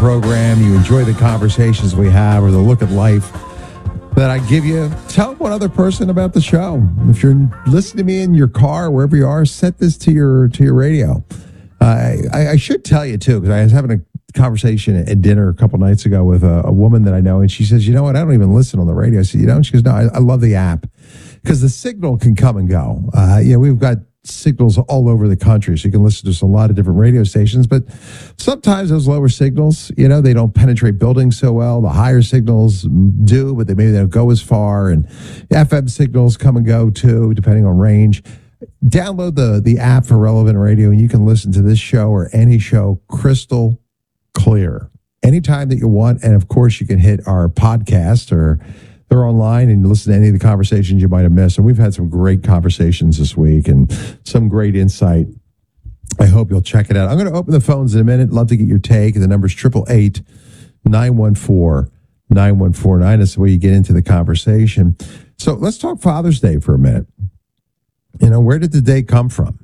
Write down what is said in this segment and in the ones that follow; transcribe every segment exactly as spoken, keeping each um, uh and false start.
program, you enjoy the conversations we have or the look at life that I give you, tell one other person about the show. If you're listening to me in your car, wherever you are, set this to your to your radio. Uh, I, I should tell you, too, because I was having a conversation at dinner a couple nights ago with a, a woman that I know, and she says, you know what, I don't even listen on the radio. I said, you know? And she goes, no, I, I love the app because the signal can come and go. Uh, you know, we've got signals all over the country, so you can listen to a lot of different radio stations, but sometimes those lower signals, you know, they don't penetrate buildings so well. The higher signals do, but they maybe they don't go as far, and F M signals come and go too, depending on range. Download the the app for Relevant Radio, and you can listen to this show or any show crystal clear anytime that you want. And of course, you can hit our podcast, or they're online, and listen to any of the conversations you might have missed. And we've had some great conversations this week and some great insight. I hope you'll check it out. I'm going to open the phones in a minute. Love to get your take. The number's triple eight nine one four nine one four nine. That's the way you get into the conversation. So let's talk Father's Day for a minute. You know, where did the day come from?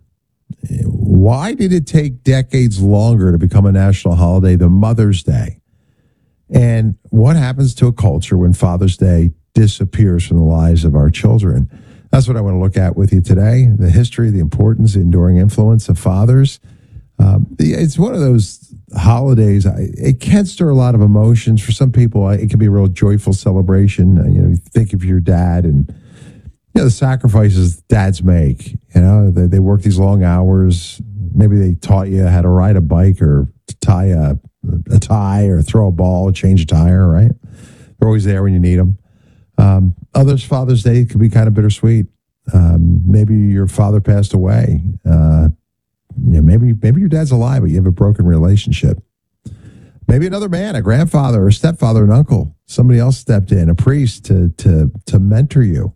Why did it take decades longer to become a national holiday than Mother's Day? And what happens to a culture when Father's Day disappears from the lives of our children? That's what I want to look at with you today. The history, the importance, the enduring influence of fathers. Um, it's one of those holidays. It can stir a lot of emotions. For some people, it can be a real joyful celebration. You know, you think of your dad and, you know, the sacrifices dads make. You know, they, they work these long hours. Maybe they taught you how to ride a bike or to tie a a tie or throw a ball, change a tire, right? They're always there when you need them. Um, others, Father's Day could be kind of bittersweet. Um, maybe your father passed away. Uh, you know, maybe maybe your dad's alive, but you have a broken relationship. Maybe another man, a grandfather or a stepfather, an uncle, somebody else stepped in, a priest to to to mentor you.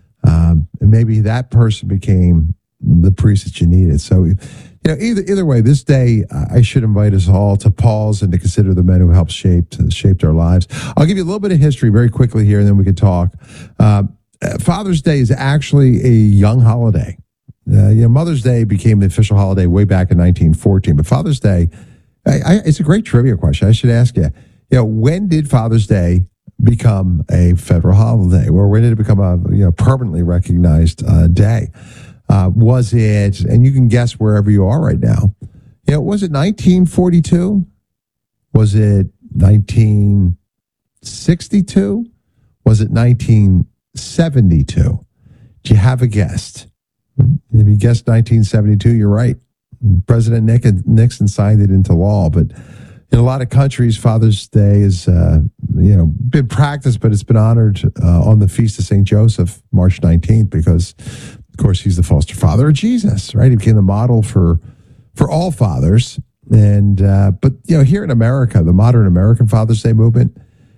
Um, and maybe that person became the priest that you needed. So, you know, either either way, this day, uh, I should invite us all to pause and to consider the men who helped shape shaped our lives. I'll give you a little bit of history very quickly here, and then we can talk. Uh, Father's Day is actually a young holiday. Uh, you know, Mother's Day became the official holiday way back in nineteen fourteen, but Father's Day, I, I, it's a great trivia question. I should ask you, you know, when did Father's Day become a federal holiday, or when did it become a you know permanently recognized uh, day? Uh, was it, and you can guess wherever you are right now, you know, was it nineteen forty-two? Was it nineteen sixty-two? Was it nineteen seventy-two? Do you have a guess? If you guessed nineteen seventy-two, you're right. President Nixon signed it into law, but in a lot of countries, Father's Day is, uh, you know, been practiced, but it's been honored uh, on the Feast of Saint Joseph, March nineteenth, because of course, he's the foster father of Jesus, right? He became the model for for all fathers. And, uh, but, you know, here in America, the modern American Father's Day movement,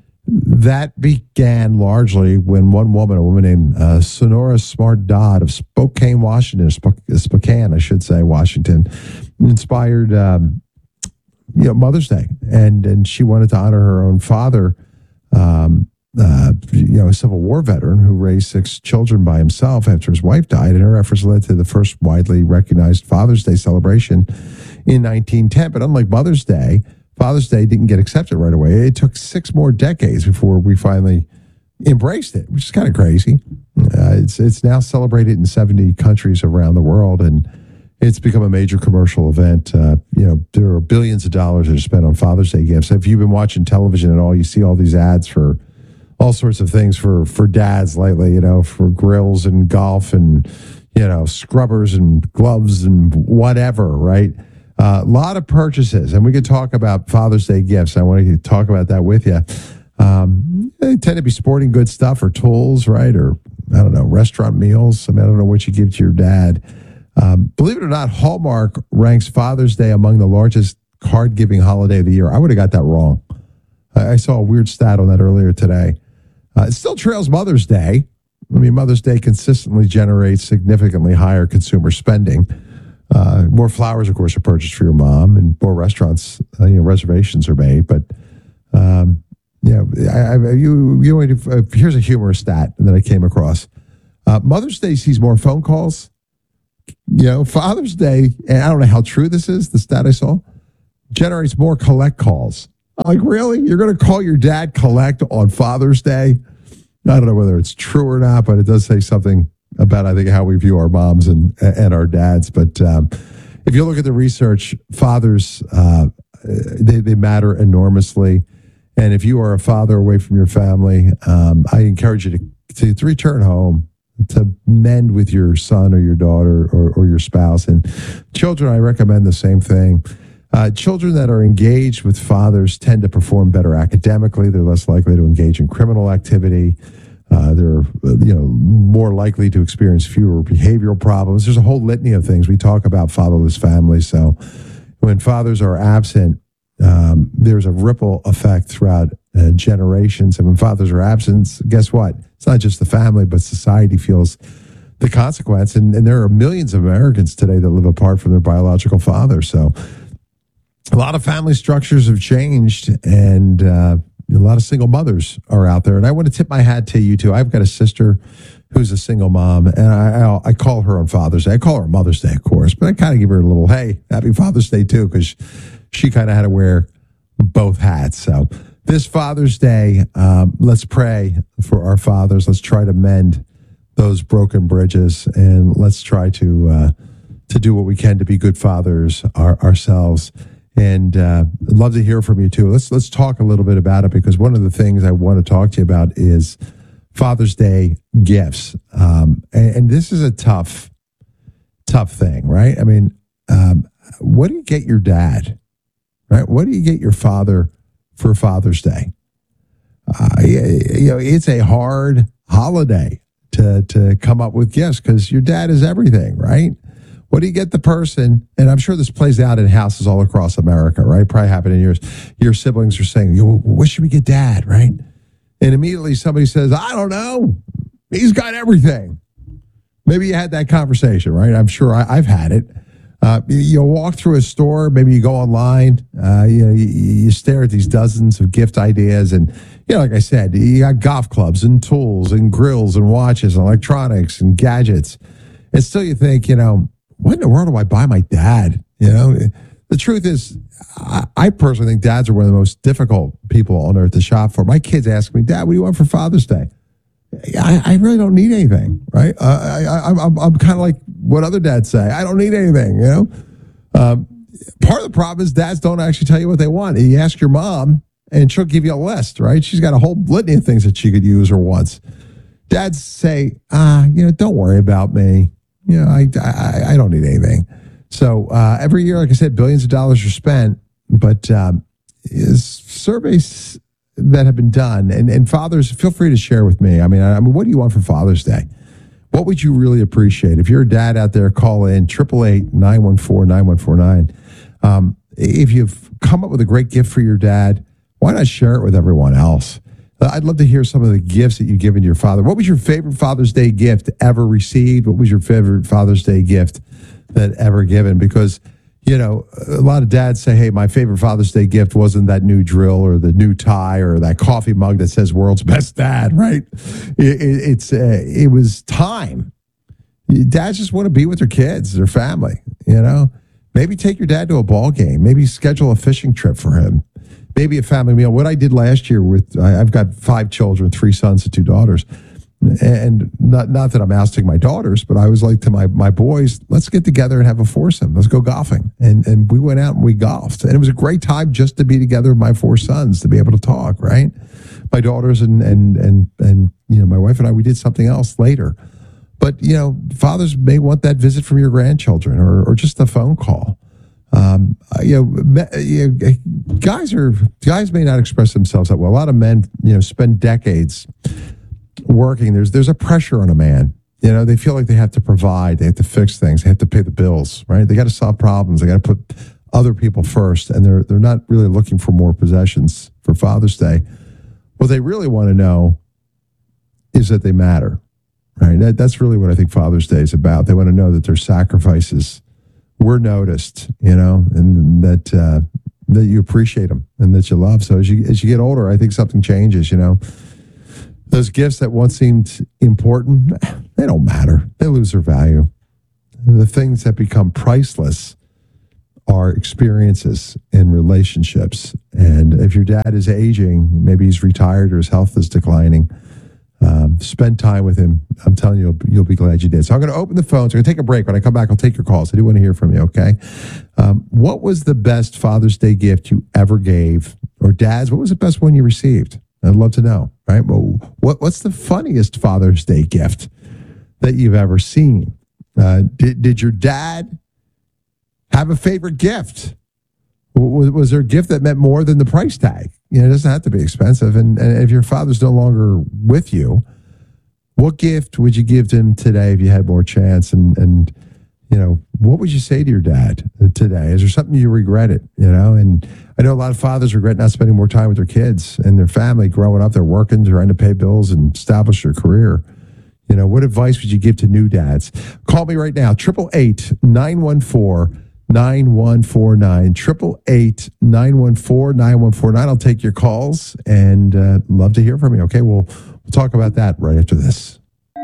that began largely when one woman, a woman named uh, Sonora Smart Dodd of Spokane, Washington, Spok- Spokane, I should say, Washington, inspired, um, you know, Mother's Day. And, and she wanted to honor her own father, um, Uh, you know, a Civil War veteran who raised six children by himself after his wife died, and her efforts led to the first widely recognized Father's Day celebration in nineteen ten. But unlike Mother's Day, Father's Day didn't get accepted right away. It took six more decades before we finally embraced it, which is kind of crazy. Uh, it's it's now celebrated in seventy countries around the world, and it's become a major commercial event. Uh, you know, there are billions of dollars that are spent on Father's Day gifts. If you've been watching television at all, you see all these ads for all sorts of things for, for dads lately, you know, for grills and golf and, you know, scrubbers and gloves and whatever, right? A uh, lot of purchases. And we could talk about Father's Day gifts. I want to talk about that with you. Um, they tend to be sporting goods stuff or tools, right? Or, I don't know, restaurant meals. I mean, I don't know what you give to your dad. Um, believe it or not, Hallmark ranks Father's Day among the largest card-giving holiday of the year. I would have got that wrong. I, I saw a weird stat on that earlier today. Uh, it still trails Mother's Day. I mean, Mother's Day consistently generates significantly higher consumer spending. Uh, more flowers, of course, are purchased for your mom, and more restaurants, uh, you know, reservations are made. But, um, yeah, I, I, you, you know, uh, here's a humorous stat that I came across. Uh, Mother's Day sees more phone calls. You know, Father's Day, and I don't know how true this is, the stat I saw, generates more collect calls. I'm like, really? You're going to call your dad collect on Father's Day? I don't know whether it's true or not, but it does say something about, I think, how we view our moms and and our dads. But um, if you look at the research, fathers, uh, they, they matter enormously. And if you are a father away from your family, um, I encourage you to, to, to return home, to mend with your son or your daughter or, or your spouse. And children, I recommend the same thing. Uh, children that are engaged with fathers tend to perform better academically. They're less likely to engage in criminal activity. Uh, they're you know more likely to experience fewer behavioral problems. There's a whole litany of things. We talk about fatherless families. So when fathers are absent, um, there's a ripple effect throughout uh, generations. And when fathers are absent, guess what? It's not just the family, but society feels the consequence. And, and there are millions of Americans today that live apart from their biological father. So a lot of family structures have changed, and uh, a lot of single mothers are out there. And I want to tip my hat to you, too. I've got a sister who's a single mom, and I, I, I call her on Father's Day. I call her Mother's Day, of course, but I kind of give her a little, hey, happy Father's Day, too, because she kind of had to wear both hats. So this Father's Day, um, let's pray for our fathers. Let's try to mend those broken bridges, and let's try to uh, to do what we can to be good fathers our, ourselves. And uh, I'd love to hear from you, too. Let's let's talk a little bit about it, because one of the things I want to talk to you about is Father's Day gifts. Um, and, and this is a tough, tough thing, right? I mean, um, what do you get your dad, right? What do you get your father for Father's Day? Uh, you know, it's a hard holiday to, to come up with gifts, because your dad is everything, right? What do you get the person? And I'm sure this plays out in houses all across America, right? Probably happened in yours. Your siblings are saying, Yo, what should we get dad, right? And immediately somebody says, I don't know. He's got everything. Maybe you had that conversation, right? I'm sure I, I've had it. Uh, you, you walk through a store, maybe you go online, uh, you, you, you stare at these dozens of gift ideas. And, you know, like I said, you got golf clubs and tools and grills and watches and electronics and gadgets. And still you think, you know, what in the world do I buy my dad? You know, the truth is, I, I personally think dads are one of the most difficult people on earth to shop for. My kids ask me, Dad, what do you want for Father's Day? I, I really don't need anything, right? Uh, I, I, I'm, I'm kind of like what other dads say. I don't need anything, you know? Um, part of the problem is dads don't actually tell you what they want. You ask your mom, and she'll give you a list, right? She's got a whole litany of things that she could use or wants. Dads say, ah, you know, don't worry about me. You know, I, I, I don't need anything. So uh, every year, like I said, billions of dollars are spent, but um, is surveys that have been done, and, and fathers, feel free to share with me. I mean, I, I mean, what do you want for Father's Day? What would you really appreciate? If you're a dad out there, call in eight eight eight, nine one four, nine one four nine. Um, if you've come up with a great gift for your dad, why not share it with everyone else? I'd love to hear some of the gifts that you've given to your father. What was your favorite Father's Day gift ever received? What was your favorite Father's Day gift that ever given? Because, you know, a lot of dads say, hey, my favorite Father's Day gift wasn't that new drill or the new tie or that coffee mug that says world's best dad, right? It, it, it's, uh, it was time. Dads just want to be with their kids, their family, you know? Maybe take your dad to a ball game. Maybe schedule a fishing trip for him. Maybe a family meal. What I did last year with, I've got five children, three sons and two daughters. And not not that I'm ousting my daughters, but I was like to my my boys, let's get together and have a foursome. Let's go golfing. And and we went out and we golfed. And it was a great time just to be together with my four sons, to be able to talk, right? My daughters and and and and you know, my wife and I, we did something else later. But, you know, fathers may want that visit from your grandchildren, or or just a phone call. Um, you know, you know, guys are guys may not express themselves that well. A lot of men, you know, spend decades working. There's there's a pressure on a man. You know, they feel like they have to provide, they have to fix things, they have to pay the bills, right? They got to solve problems, they got to put other people first, and they're they're not really looking for more possessions for Father's Day. What they really want to know is that they matter, right? That, that's really what I think Father's Day is about. They want to know that their sacrifices were noticed, you know, and that uh, that you appreciate them and that you love. So as you as you get older, I think something changes, you know. Those gifts that once seemed important, they don't matter. They lose their value. The things that become priceless are experiences in relationships. And if your dad is aging, maybe he's retired or his health is declining, um, spend time with him. I'm telling you, you'll, you'll be glad you did. So I'm going to open the phones. I'm going to take a break. When I come back, I'll take your calls. I do want to hear from you, okay? Um, what was the best Father's Day gift you ever gave? Or dads, what was the best one you received? I'd love to know, right? Well, what, what's the funniest Father's Day gift that you've ever seen? Uh, did, did your dad have a favorite gift? Was, was there a gift that meant more than the price tag? You know, it doesn't have to be expensive. And, and if your father's no longer with you, what gift would you give to him today if you had more chance? And, and you know, what would you say to your dad today? Is there something you regretted, you know? And I know a lot of fathers regret not spending more time with their kids and their family growing up. They're working, trying to pay bills and establish their career. You know, what advice would you give to new dads? Call me right now, eight eight eight, nine one four, nine one four nine, eight eight eight, nine one four, nine one four nine. I'll take your calls and uh, love to hear from you. Okay, we'll, we'll talk about that right after this.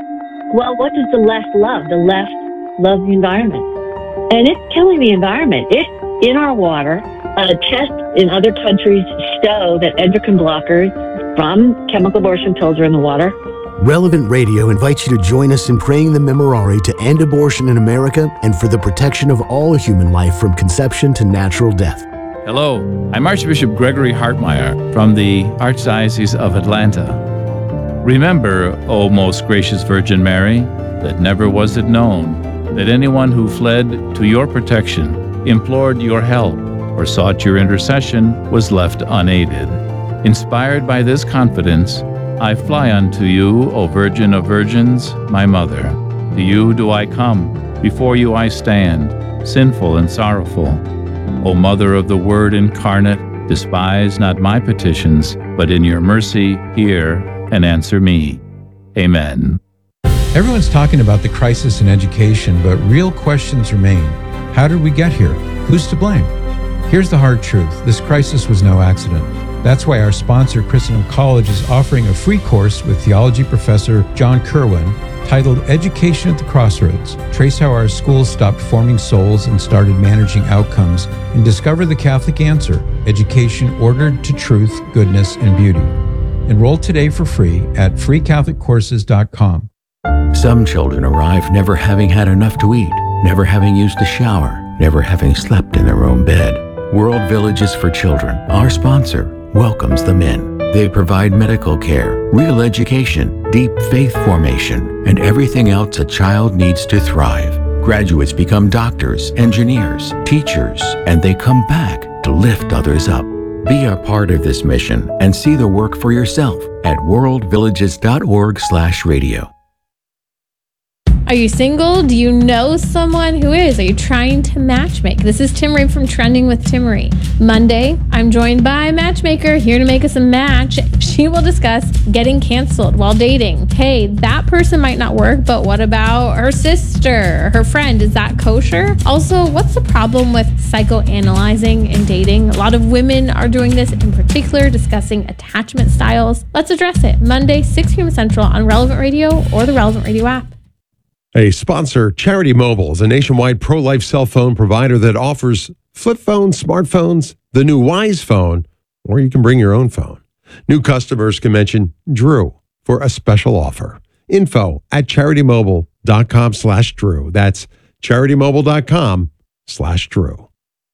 Well, what does the left love? The left loves the environment. And it's killing the environment. It's in our water. Uh, tests in other countries show that endocrine blockers from chemical abortion pills are in the water. Relevant Radio invites you to join us in praying the Memorare to end abortion in America and for the protection of all human life from conception to natural death. Hello, I'm Archbishop Gregory Hartmeyer from the Archdiocese of Atlanta. Remember, O most gracious Virgin Mary, that never was it known that anyone who fled to your protection, implored your help, or sought your intercession was left unaided. Inspired by this confidence, I fly unto you, O Virgin of Virgins, my Mother. To you do I come, before you I stand, sinful and sorrowful. O Mother of the Word incarnate, despise not my petitions, but in your mercy hear and answer me. Amen. Everyone's talking about the crisis in education, but real questions remain. How did we get here? Who's to blame? Here's the hard truth. This crisis was no accident. That's why our sponsor, Christendom College, is offering a free course with theology professor John Kerwin titled Education at the Crossroads. Trace how our schools stopped forming souls and started managing outcomes, and discover the Catholic answer, education ordered to truth, goodness, and beauty. Enroll today for free at free catholic courses dot com. Some children arrive never having had enough to eat, never having used a shower, never having slept in their own bed. World Villages for Children, our sponsor, welcomes them in. They provide medical care, real education, deep faith formation, and everything else a child needs to thrive. Graduates become doctors, engineers, teachers, and they come back to lift others up. Be a part of this mission and see the work for yourself at world villages dot org slash radio. Are you single? Do you know someone who is? Are you trying to matchmake? This is Timmerie from Trending with Timmerie. Monday, I'm joined by a matchmaker here to make us a match. She will discuss getting canceled while dating. Hey, that person might not work, but what about her sister, her friend? Is that kosher? Also, what's the problem with psychoanalyzing in dating? A lot of women are doing this, in particular, discussing attachment styles. Let's address it. Monday, six p.m. Central on Relevant Radio or the Relevant Radio app. A sponsor, Charity Mobile, is a nationwide pro-life cell phone provider that offers flip phones, smartphones, the new Wise phone, or you can bring your own phone. New customers can mention Drew for a special offer. Info at charitymobile.com slash Drew. That's charitymobile.com slash Drew.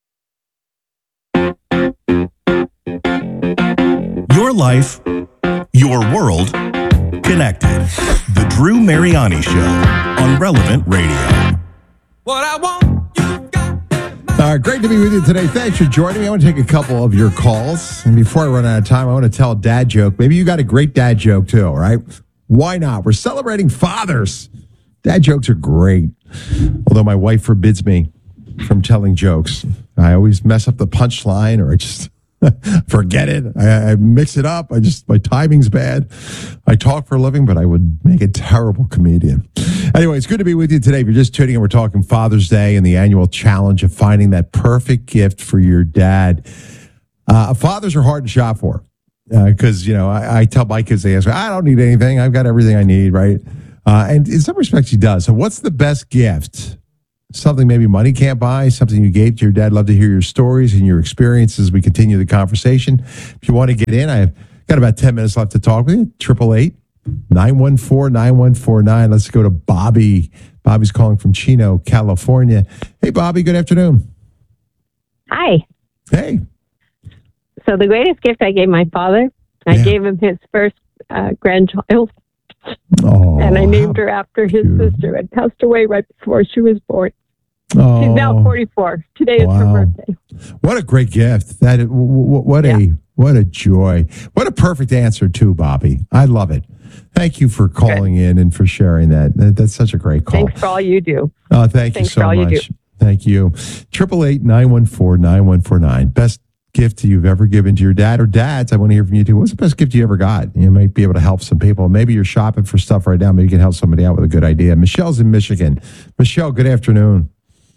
Your life, your world, connected. The Drew Mariani Show on Relevant Radio. What I want, you got. All right, great to be with you today. Thanks for joining me. I want to take a couple of your calls. And before I run out of time, I want to tell a dad joke. Maybe you got a great dad joke too, all right? Why not? We're celebrating fathers. Dad jokes are great. Although my wife forbids me from telling jokes. I always mess up the punchline, or I just forget it. I, I mix it up. I just, my timing's bad. I talk for a living, but I would make a terrible comedian. Anyway, it's good to be with you today. If you're just tuning in, we're talking Father's Day and the annual challenge of finding that perfect gift for your dad. Uh, fathers are hard to shop for because, uh, you know, I, I tell my kids, they ask me, I don't need anything. I've got everything I need, right? Uh, and in some respects, he does. So what's the best gift something maybe money can't buy, something you gave to your dad. Love to hear your stories and your experiences as we continue the conversation. If you want to get in, I've got about ten minutes left to talk with you. Triple eight, nine one four, nine one four nine. Let's go to Bobby. Bobby's calling from Chino, California. Hey, Bobby, good afternoon. Hi. Hey. So the greatest gift I gave my father, I Yeah. gave him his first uh, grandchild, Oh, and I named how her after his cute. sister, and passed away right before she was born. Oh, She's now forty-four. Today is her wow. birthday. What a great gift! That w- w- what Yeah. a what a joy! What a perfect answer too, Bobby. I love it. Thank you for calling in and for sharing that. That- That's such a great call. Thanks for all you do. Oh, thank Thanks you so for all you much. do. Thank you. Triple eight nine one four nine one four nine. Best gift you've ever given to your dad or dads. I want to hear from you too. What's the best gift you ever got? You might be able to help some people. Maybe you're shopping for stuff right now. Maybe you can help somebody out with a good idea. Michelle's in Michigan. Michelle, good afternoon.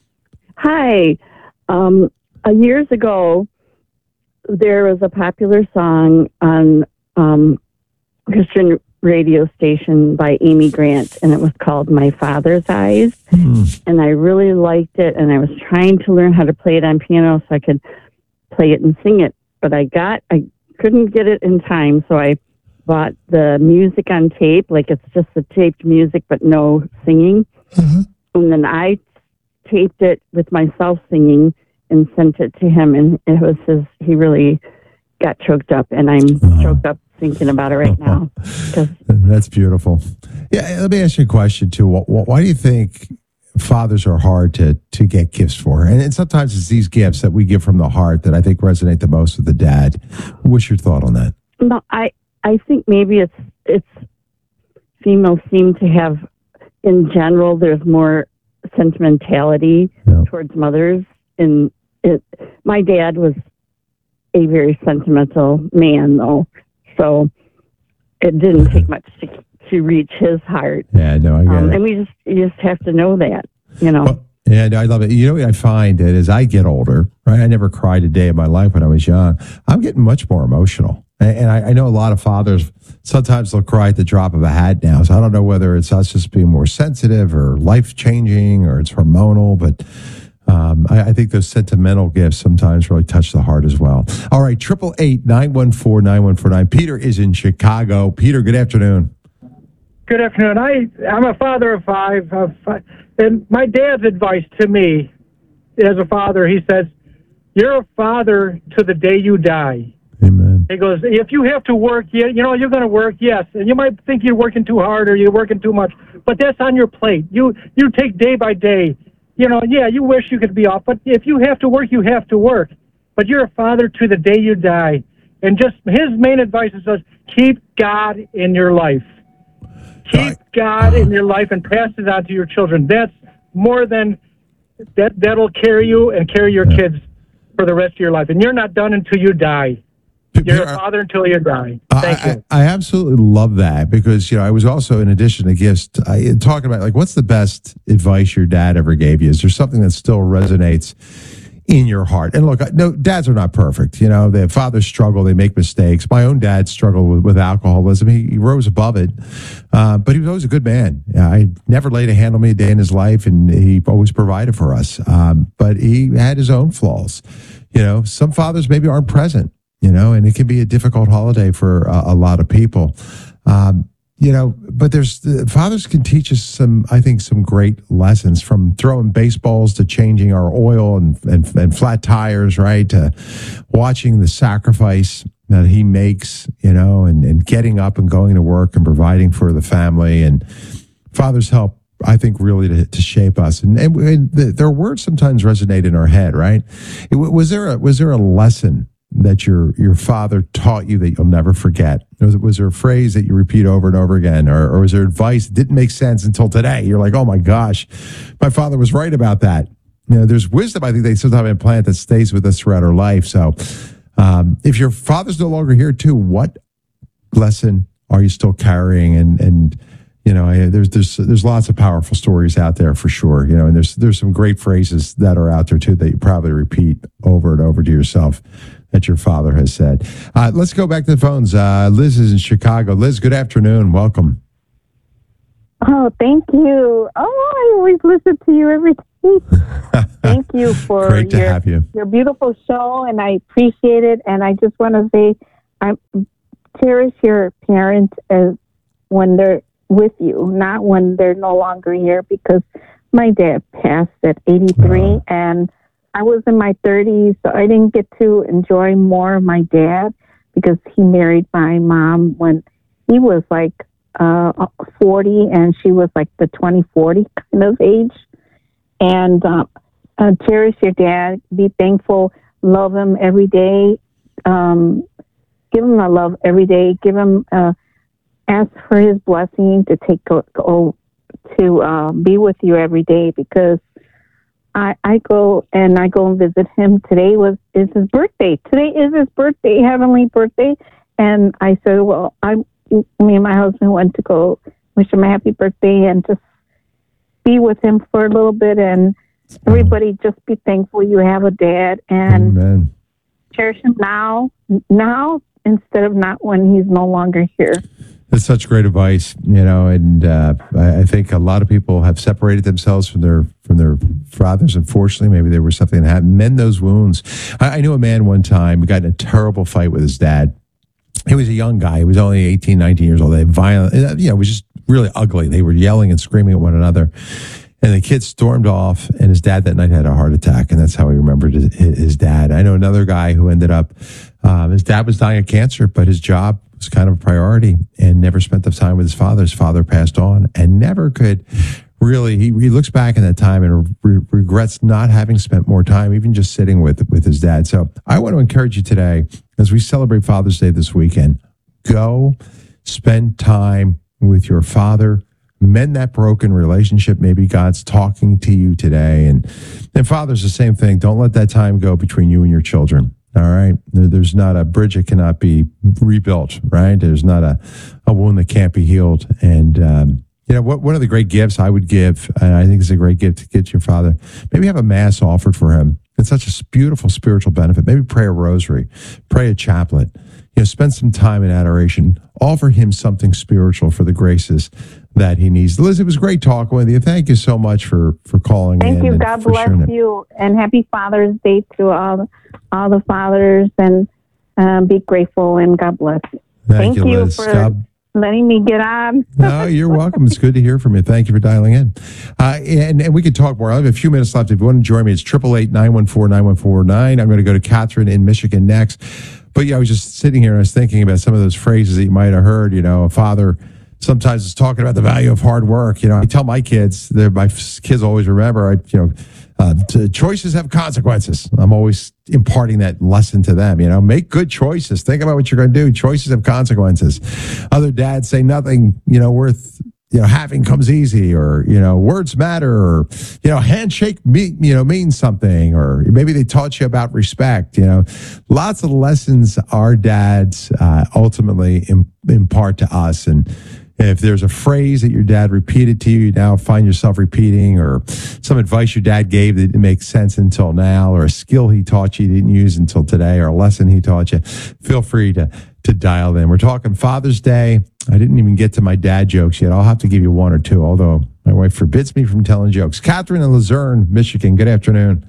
Hi. Um, uh, years ago, there was a popular song on um, Christian radio station by Amy Grant, and it was called My Father's Eyes. Hmm. And I really liked it, and I was trying to learn how to play it on piano so I could play it and sing it. But I got, I couldn't get it in time, so I bought the music on tape, like it's just the taped music but no singing. Mhm. And then I taped it with myself singing and sent it to him, and it was his, he really got choked up, and I'm Oh. choked up thinking about it right now. 'Cause That's beautiful. Yeah, let me ask you a question too. Wh- wh- Why do you think fathers are hard to to get gifts for? And, and sometimes it's these gifts that we give from the heart that I think resonate the most with the dad. What's your thought on that? no, I, I think maybe it's, it's females seem to have, in general, there's more sentimentality Yeah. towards mothers. And it, my dad was a very sentimental man, though. So it didn't take much to, to reach his heart. Yeah, no, I get Um, it. and we just, you just have to know that, you know. Well, yeah, no, I love it. You know what I find that as I get older, right? I never cried a day in my life when I was young. I'm getting much more emotional. And and I, I know a lot of fathers, sometimes they'll cry at the drop of a hat now. So I don't know whether it's us just being more sensitive or life changing or it's hormonal, but um, I, I think those sentimental gifts sometimes really touch the heart as well. All right, triple eight nine one four nine one four nine. Peter is in Chicago. Peter, good afternoon. Good afternoon. I, I'm a father of five, of five, and my dad's advice to me as a father, he says, you're a father to the day you die. Amen. He goes, if you have to work, you, you know, you're going to work, yes, and you might think you're working too hard or you're working too much, but that's on your plate. You you take day by day. You know, yeah, you wish you could be off, but if you have to work, you have to work. But you're a father to the day you die. And just his main advice is just keep God in your life. Keep God in your life and pass it on to your children. That's more than that. That'll carry you and carry your kids for the rest of your life. And you're not done until you die. You're a father until you die. Thank I, you. I, I absolutely love that because, you know, I was also, in addition to gifts, I, talking about like, what's the best advice your dad ever gave you? Is there something that still resonates in your heart? And look, no, dads are not perfect. You know, their fathers struggle, they make mistakes. My own dad struggled with, with alcoholism. He, he rose above it, uh, but he was always a good man. I never laid a hand on me a day in his life, and he always provided for us. Um, but he had his own flaws. You know, some fathers maybe aren't present. You know, and it can be a difficult holiday for a, a lot of people. Um, you know, but there's uh, fathers can teach us some, I think, some great lessons, from throwing baseballs to changing our oil and, and, and flat tires, right? To watching the sacrifice that he makes, you know, and, and getting up and going to work and providing for the family. And fathers help, I think, really to, to shape us. And, and, and the, their words sometimes resonate in our head, right? It, was there a, was there a lesson that your your father taught you that you'll never forget? Was, was there a phrase that you repeat over and over again, or, or was there advice that didn't make sense until today? You're like, oh my gosh, my father was right about that. You know, there's wisdom, I think, they sometimes implant that stays with us throughout our life. So um, if your father's no longer here too, what lesson are you still carrying? And and you know, I, there's there's there's lots of powerful stories out there for sure. You know, and there's there's some great phrases that are out there too that you probably repeat over and over to yourself that your father has said. Uh, let's go back to the phones. Uh, Liz is in Chicago. Liz, good afternoon. Welcome. Oh, thank you. Oh, I always listen to you every day. Thank you for Great to your, have you. your beautiful show, and I appreciate it. And I just want to say, I cherish your parents as when they're with you, not when they're no longer here, because my dad passed at eighty-three, Oh. and I was in my thirties, so I didn't get to enjoy more of my dad because he married my mom when he was like uh, forty, and she was like the twenty forty kind of age. And uh, uh, cherish your dad, be thankful, love him every day, um, give him a love every day, give him, uh, ask for his blessing to take go, go to uh, be with you every day, because I, I go and I go and visit him. Today was is his birthday. Today is his birthday, heavenly birthday. And I said, well, I, me and my husband went to go wish him a happy birthday and just be with him for a little bit. And everybody just be thankful you have a dad and Amen. cherish him now, now instead of not when he's no longer here. That's such great advice, you know, and uh, I, I think a lot of people have separated themselves from their from their fathers. Unfortunately, maybe there was something that happened. Mend those wounds. I, I knew a man one time who got in a terrible fight with his dad. He was a young guy. He was only eighteen, nineteen years old. They violent, you know, it was just really ugly. They were yelling and screaming at one another. And the kid stormed off, and his dad that night had a heart attack, and that's how he remembered his, his dad. I know another guy who ended up, um, his dad was dying of cancer, but his job was kind of a priority and never spent the time with his father. His father passed on and never could really, he, he looks back in that time and re- regrets not having spent more time, even just sitting with, with his dad. So I want to encourage you today, as we celebrate Father's Day this weekend, go spend time with your father, mend that broken relationship. Maybe God's talking to you today. And, and fathers, the same thing. Don't let that time go between you and your children. All right. There, there's not a bridge that cannot be rebuilt, right? There's not a, a wound that can't be healed. And, um, you know, what, one of the great gifts I would give, and I think it's a great gift to get to your father, maybe have a mass offered for him. It's such a beautiful spiritual benefit. Maybe pray a rosary, pray a chaplet, you know, spend some time in adoration, offer him something spiritual for the graces that he needs. Liz, it was great talking with you. Thank you so much for, for calling in. Thank you. and God for bless sharing it. you, and happy Father's Day to all, all the fathers, and um, be grateful, and God bless. Thank, you, Liz. for God- letting me get on. No, you're welcome. It's good to hear from you. Thank you for dialing in. Uh, and, and we can talk more. I have a few minutes left. If you want to join me, it's eight eight eight, nine one four, nine one four nine. I'm going to go to Catherine in Michigan next. But yeah, I was just sitting here and I was thinking about some of those phrases that you might have heard. You know, a father sometimes is talking about the value of hard work. You know, I tell my kids, they're, my kids always remember, I, you know, uh, t- choices have consequences. I'm always imparting that lesson to them. You know, make good choices. Think about what you're going to do. Choices have consequences. Other dads say nothing, you know, worth, you know, having comes easy, or, you know, words matter, or, you know, handshake, me, you know, means something, or maybe they taught you about respect. You know, lots of lessons our dads uh, ultimately im- impart to us. And if there's a phrase that your dad repeated to you, you now find yourself repeating, or some advice your dad gave that didn't make sense until now, or a skill he taught you didn't use until today, or a lesson he taught you, feel free to to dial in. We're talking Father's Day. I didn't even get to my dad jokes yet. I'll have to give you one or two, although my wife forbids me from telling jokes. Catherine in Luzerne, Michigan. Good afternoon.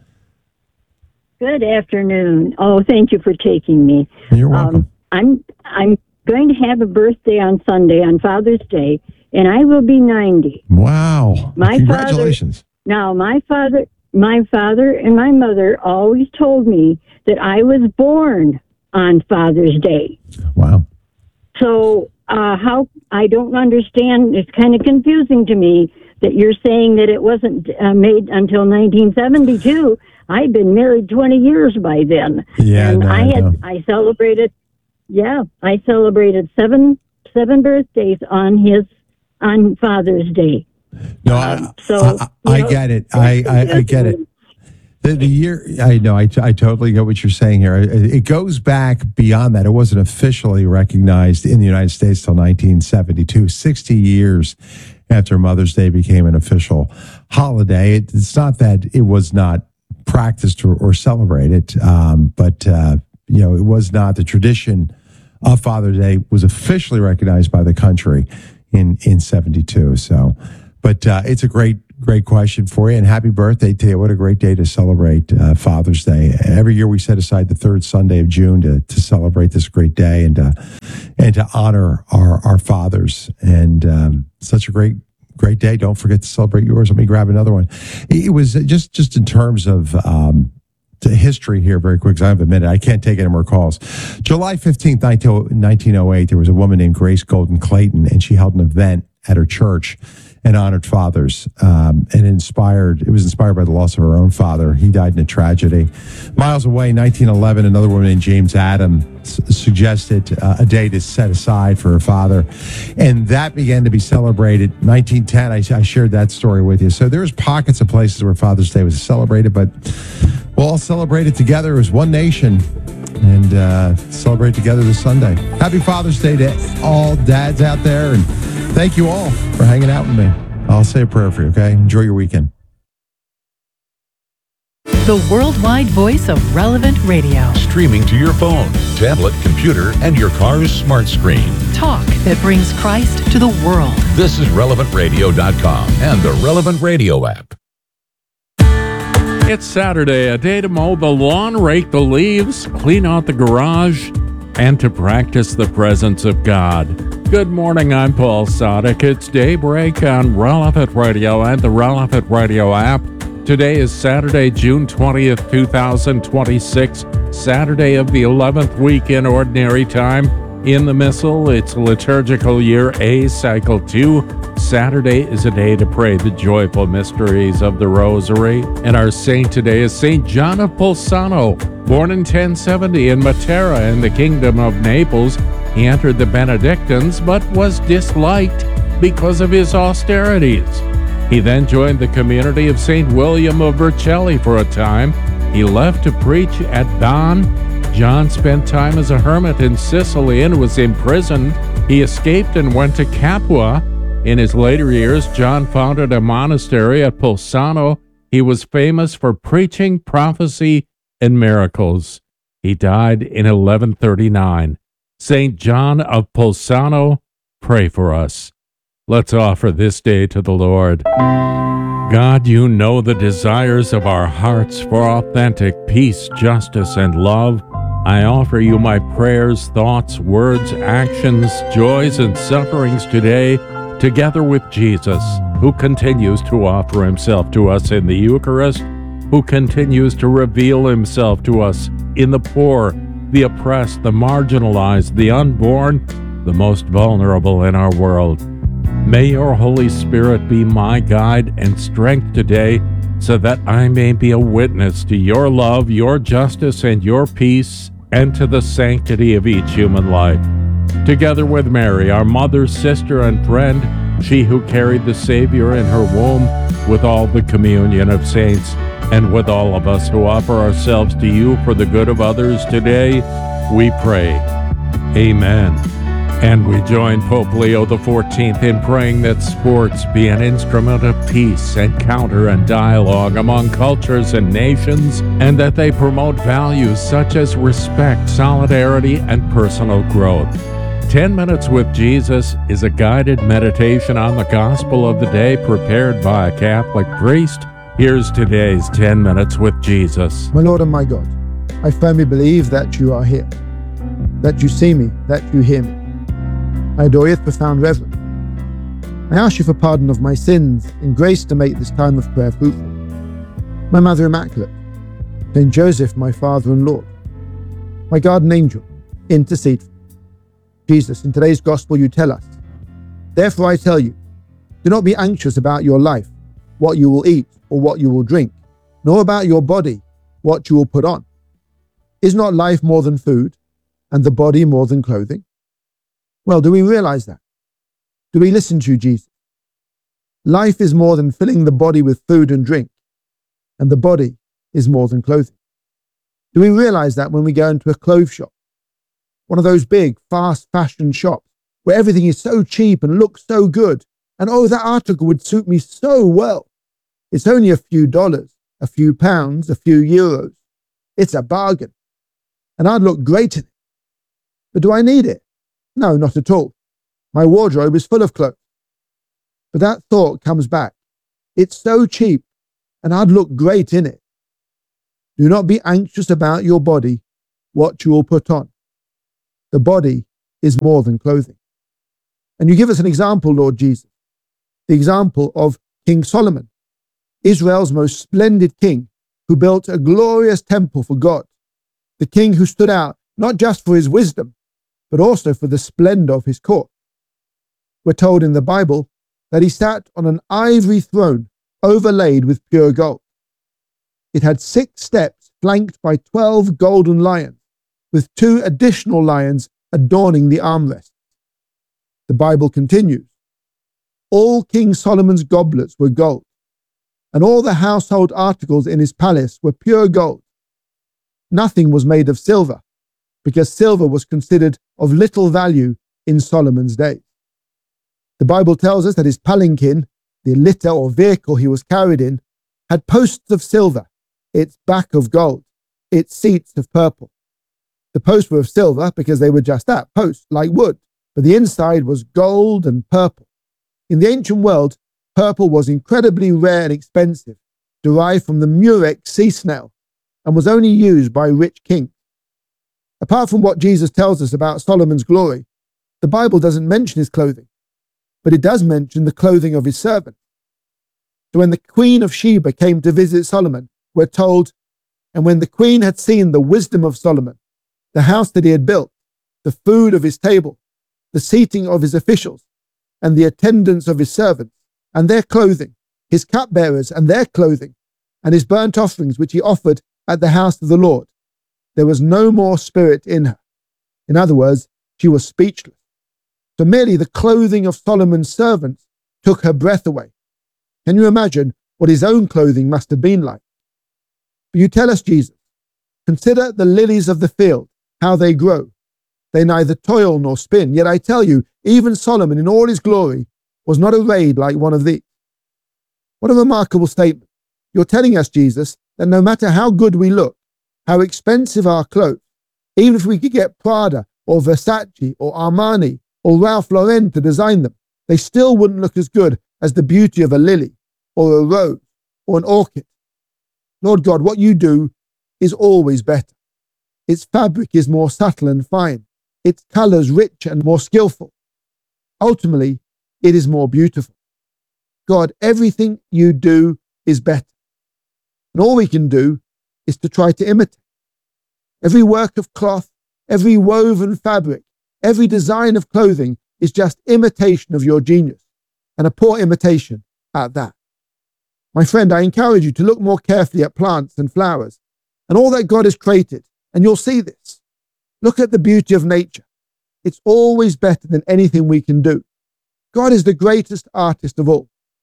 Good afternoon. Oh, thank you for taking me. You're welcome. Um, I'm I'm going to have a birthday on Sunday, on Father's Day, and I will be ninety. Wow. My Congratulations. Father, now, my father, my father and my mother always told me that I was born on Father's Day. Wow. So uh, how, I don't understand, it's kind of confusing to me that you're saying that it wasn't uh, made until nineteen seventy-two. I'd been married twenty years by then. Yeah, and no, I I had know. I celebrated yeah, I celebrated seven seven birthdays on his on Father's Day. No, I, so, I, I, you know, get it. I, I, I get it. The, the year, I know, I, I totally get what you're saying here. It, it goes back beyond that. It wasn't officially recognized in the United States till nineteen seventy-two, sixty years after Mother's Day became an official holiday. It, it's not that it was not practiced or, or celebrated, um, but, uh, you know, it was not the tradition of Father's Day was officially recognized by the country in, in seventy-two. So, but uh, it's a great, great question for you, and happy birthday to you. What a great day to celebrate uh, Father's Day. Every year we set aside the third Sunday of June to, to celebrate this great day and uh, and to honor our, our fathers. And um, such a great great day. Don't forget to celebrate yours. Let me grab another one. It was just, just in terms of um, to history here very quick, because I have a minute. I can't take any more calls. July fifteenth, nineteen oh eight, there was a woman named Grace Golden Clayton, and she held an event at her church and honored fathers, um, and inspired. It was inspired by the loss of her own father. He died in a tragedy. Miles away, nineteen eleven, another woman named James Adams suggested uh, a day to set aside for her father, and that began to be celebrated. nineteen ten, I, I shared that story with you. So there's pockets of places where Father's Day was celebrated, but we'll all celebrate it together as one nation and uh, celebrate together this Sunday. Happy Father's Day to all dads out there, and thank you all for hanging out with me. I'll say a prayer for you, okay? Enjoy your weekend. The worldwide voice of Relevant Radio. Streaming to your phone, tablet, computer, and your car's smart screen. Talk that brings Christ to the world. This is relevant radio dot com and the Relevant Radio app. It's Saturday, a day to mow the lawn, rake the leaves, clean out the garage, and to practice the presence of God. Good morning, I'm Paul Sadek. It's Daybreak on Relevant Radio and the Relevant Radio app. Today is Saturday, June twentieth, twenty twenty-six, Saturday of the eleventh week in Ordinary Time. In the Missal, it's liturgical year A, cycle two. Saturday is a day to pray the joyful mysteries of the Rosary. And our saint today is Saint John of Bolzano. Born in ten seventy in Matera in the Kingdom of Naples, he entered the Benedictines but was disliked because of his austerities. He then joined the community of Saint William of Vercelli for a time. He left to preach at Bonn. John spent time as a hermit in Sicily and was imprisoned. He escaped and went to Capua. In his later years, John founded a monastery at Bolzano. He was famous for preaching, prophecy, and miracles. He died in eleven thirty-nine. Saint John of Bolzano, pray for us. Let's offer this day to the Lord. God, you know the desires of our hearts for authentic peace, justice, and love. I offer you my prayers, thoughts, words, actions, joys, and sufferings today, together with Jesus, who continues to offer himself to us in the Eucharist, who continues to reveal himself to us in the poor, the oppressed, the marginalized, the unborn, the most vulnerable in our world. May your Holy Spirit be my guide and strength today, so that I may be a witness to your love, your justice, and your peace, and to the sanctity of each human life. Together with Mary, our mother, sister, and friend, she who carried the Savior in her womb, with all the communion of saints, and with all of us who offer ourselves to you for the good of others today, we pray. Amen. And we join Pope Leo the fourteenth in praying that sports be an instrument of peace, encounter, and dialogue among cultures and nations, and that they promote values such as respect, solidarity, and personal growth. Ten Minutes with Jesus is a guided meditation on the gospel of the day prepared by a Catholic priest. Here's today's ten Minutes with Jesus. My Lord and my God, I firmly believe that you are here, that you see me, that you hear me. I adore you with profound reverence. I ask you for pardon of my sins and grace to make this time of prayer fruitful. My Mother Immaculate, Saint Joseph, my Father and Lord, my guardian angel, intercede for me. Jesus, in today's gospel you tell us, therefore I tell you, do not be anxious about your life, what you will eat or what you will drink, nor about your body, what you will put on. Is not life more than food, and the body more than clothing? Well, do we realize that? Do we listen to Jesus? Life is more than filling the body with food and drink, and the body is more than clothing. Do we realize that when we go into a clothes shop, one of those big, fast fashion shops, where everything is so cheap and looks so good, and oh, that article would suit me so well. It's only a few dollars, a few pounds, a few euros. It's a bargain. And I'd look great in it. But do I need it? No, not at all. My wardrobe is full of clothes. But that thought comes back. It's so cheap, and I'd look great in it. Do not be anxious about your body, what you will put on. The body is more than clothing. And you give us an example, Lord Jesus, the example of King Solomon, Israel's most splendid king, who built a glorious temple for God, the king who stood out not just for his wisdom, but also for the splendor of his court. We're told in the Bible that he sat on an ivory throne overlaid with pure gold. It had six steps flanked by twelve golden lions, with two additional lions adorning the armrests. The Bible continues, all King Solomon's goblets were gold, and all the household articles in his palace were pure gold. Nothing was made of silver, because silver was considered of little value in Solomon's days. The Bible tells us that his palanquin, the litter or vehicle he was carried in, had posts of silver, its back of gold, its seats of purple. The posts were of silver because they were just that, posts, like wood, but the inside was gold and purple. In the ancient world, purple was incredibly rare and expensive, derived from the murex sea snail, and was only used by rich kings. Apart from what Jesus tells us about Solomon's glory, the Bible doesn't mention his clothing, but it does mention the clothing of his servant. So when the Queen of Sheba came to visit Solomon, we're told, and when the queen had seen the wisdom of Solomon, the house that he had built, the food of his table, the seating of his officials, and the attendance of his servants, and their clothing, his cupbearers and their clothing, and his burnt offerings which he offered at the house of the Lord, there was no more spirit in her. In other words, she was speechless. So merely the clothing of Solomon's servants took her breath away. Can you imagine what his own clothing must have been like? But you tell us, Jesus, consider the lilies of the field, how they grow. They neither toil nor spin. Yet I tell you, even Solomon in all his glory was not arrayed like one of these. What a remarkable statement. You're telling us, Jesus, that no matter how good we look, how expensive our clothes, even if we could get Prada or Versace or Armani or Ralph Lauren to design them, they still wouldn't look as good as the beauty of a lily or a rose or an orchid. Lord God, what you do is always better. Its fabric is more subtle and fine, its colors rich and more skillful. Ultimately, it is more beautiful. God, everything you do is better. And all we can do is to try to imitate. Every work of cloth, every woven fabric, every design of clothing is just imitation of your genius, and a poor imitation at that. My friend, I encourage you to look more carefully at plants and flowers and all that God has created, and you'll see this. Look at the beauty of nature. It's always better than anything we can do. God is the greatest artist of all.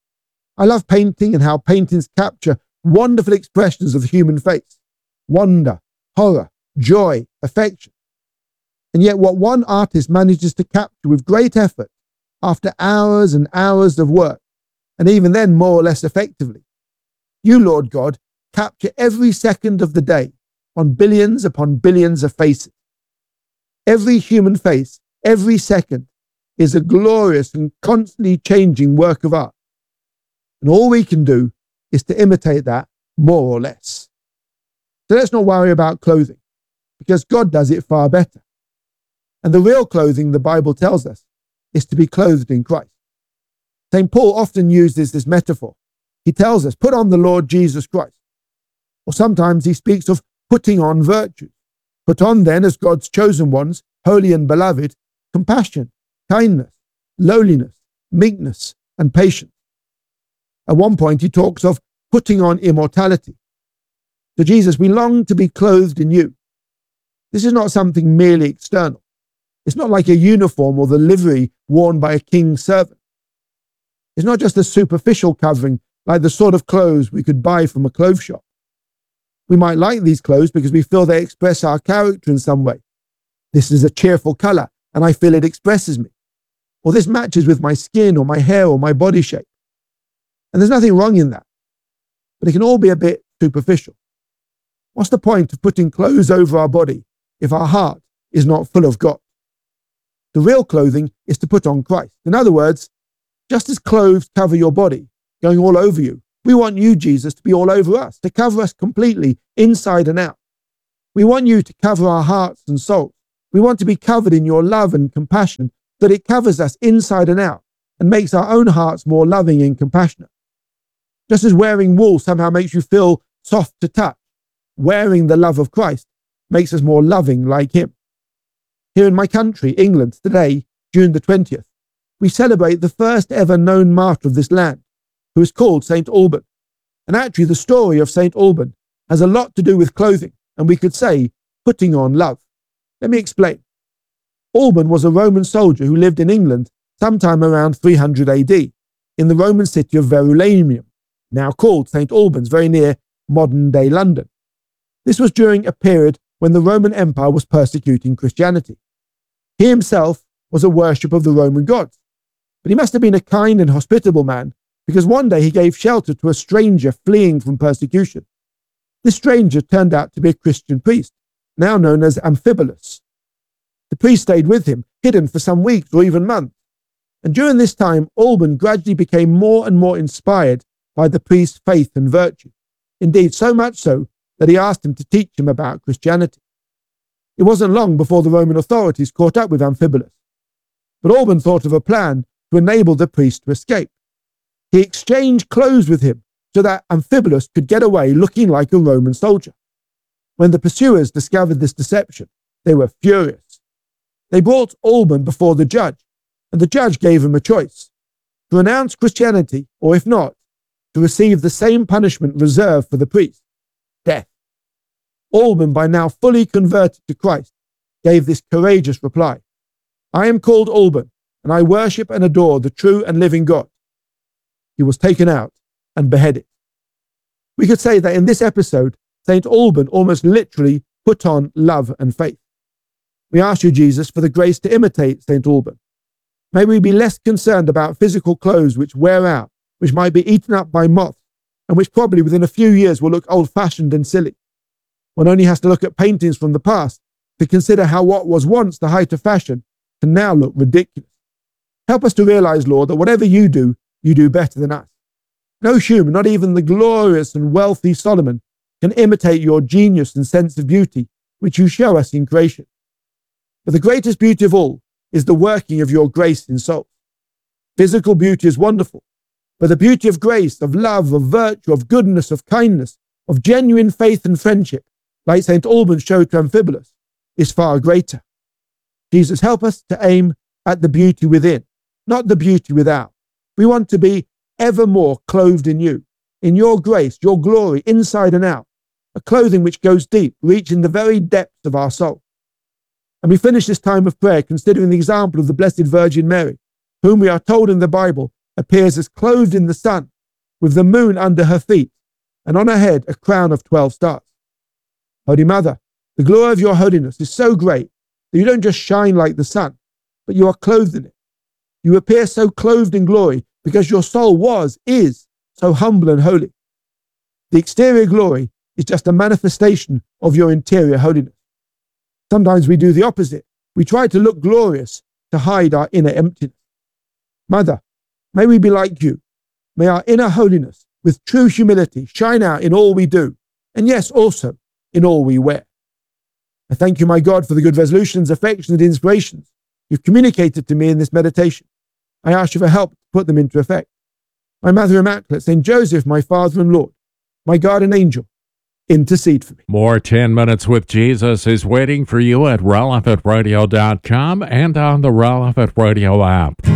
I love painting and how paintings capture wonderful expressions of the human face. Wonder, horror, joy, affection. And yet what one artist manages to capture with great effort after hours and hours of work, and even then more or less effectively, you, Lord God, capture every second of the day on billions upon billions of faces. Every human face, every second, is a glorious and constantly changing work of art. And all we can do is to imitate that more or less. So let's not worry about clothing, because God does it far better. And the real clothing, the Bible tells us, is to be clothed in Christ. Saint Paul often uses this metaphor. He tells us, put on the Lord Jesus Christ. Or sometimes he speaks of putting on virtues. Put on then, as God's chosen ones, holy and beloved, compassion, kindness, lowliness, meekness, and patience. At one point he talks of putting on immortality. So Jesus, we long to be clothed in you. This is not something merely external. It's not like a uniform or the livery worn by a king's servant. It's not just a superficial covering like the sort of clothes we could buy from a clothes shop. We might like these clothes because we feel they express our character in some way. This is a cheerful color and I feel it expresses me. Or this matches with my skin or my hair or my body shape. And there's nothing wrong in that. But it can all be a bit superficial. What's the point of putting clothes over our body if our heart is not full of God? The real clothing is to put on Christ. In other words, just as clothes cover your body, going all over you, We want you, Jesus, to be all over us, to cover us completely, inside and out. We want you to cover our hearts and souls. We want to be covered in your love and compassion, that it covers us inside and out and makes our own hearts more loving and compassionate. Just as wearing wool somehow makes you feel soft to touch, wearing the love of Christ makes us more loving like him. Here in my country, England, today, June the twentieth, we celebrate the first ever known martyr of this land, who is called Saint Alban. And actually the story of Saint Alban has a lot to do with clothing, and we could say putting on love. Let me explain. Alban was a Roman soldier who lived in England sometime around three hundred A D in the Roman city of Verulamium, now called Saint Albans, very near modern-day London. This was during a period when the Roman Empire was persecuting Christianity. He himself was a worshipper of the Roman gods, but he must have been a kind and hospitable man, because one day he gave shelter to a stranger fleeing from persecution. This stranger turned out to be a Christian priest, now known as Amphibolus. The priest stayed with him, hidden for some weeks or even months, and during this time Alban gradually became more and more inspired by the priest's faith and virtue, indeed so much so that he asked him to teach him about Christianity. It wasn't long before the Roman authorities caught up with Amphibolus, but Alban thought of a plan to enable the priest to escape. He exchanged clothes with him so that Amphibolus could get away looking like a Roman soldier. When the pursuers discovered this deception, they were furious. They brought Alban before the judge, and the judge gave him a choice: to renounce Christianity, or if not, to receive the same punishment reserved for the priest, death. Alban, by now fully converted to Christ, gave this courageous reply: I am called Alban, and I worship and adore the true and living God. He was taken out and beheaded. We could say that in this episode, Saint Alban almost literally put on love and faith. We ask you, Jesus, for the grace to imitate Saint Alban. May we be less concerned about physical clothes which wear out, which might be eaten up by moths, and which probably within a few years will look old-fashioned and silly. One only has to look at paintings from the past to consider how what was once the height of fashion can now look ridiculous. Help us to realize, Lord, that whatever you do, you do better than us. No human, not even the glorious and wealthy Solomon, can imitate your genius and sense of beauty, which you show us in creation. But the greatest beauty of all is the working of your grace in souls. Physical beauty is wonderful, but the beauty of grace, of love, of virtue, of goodness, of kindness, of genuine faith and friendship, like Saint Alban showed to Amphibolus, is far greater. Jesus, help us to aim at the beauty within, not the beauty without. We want to be ever more clothed in you, in your grace, your glory, inside and out, a clothing which goes deep, reaching the very depths of our soul. And we finish this time of prayer considering the example of the Blessed Virgin Mary, whom we are told in the Bible appears as clothed in the sun, with the moon under her feet, and on her head a crown of twelve stars. Holy Mother, the glory of your holiness is so great that you don't just shine like the sun, but you are clothed in it. You appear so clothed in glory because your soul was, is, so humble and holy. The exterior glory is just a manifestation of your interior holiness. Sometimes we do the opposite. We try to look glorious to hide our inner emptiness. Mother, may we be like you. May our inner holiness, with true humility, shine out in all we do, and yes, also in all we wear. I thank you, my God, for the good resolutions, affections, and inspirations you've communicated to me in this meditation. I ask you for help to put them into effect. My Mother Immaculate, Saint Joseph, my Father and Lord, my guardian angel, intercede for me. More ten Minutes with Jesus is waiting for you at relevant radio dot com and on the Relevant Radio app.